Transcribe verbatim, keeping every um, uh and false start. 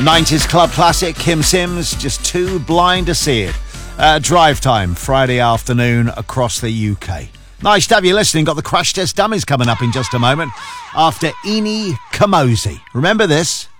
nineties club classic, Kim Sims, Just Too Blind to See It. Uh, drive time, Friday afternoon across the U K. Nice to have you listening. Got the Crash Test Dummies coming up in just a moment after Ini Kamosi. Remember this?